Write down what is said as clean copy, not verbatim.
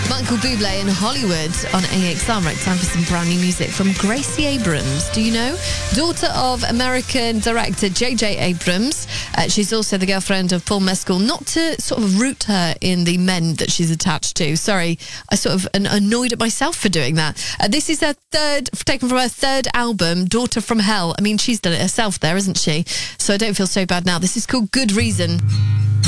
Michael Bublé in Hollywood on AXR. Right, time for some brand new music from Gracie Abrams. Do you know? Daughter of American director J.J. Abrams. She's also the girlfriend of Paul Mescal. Not to sort of root her in the men that she's attached to. Sorry, I sort of annoyed at myself for doing that. This is her taken from her third album, Daughter from Hell. I mean, she's done it herself there, isn't she? So I don't feel so bad now. This is called Good Reason.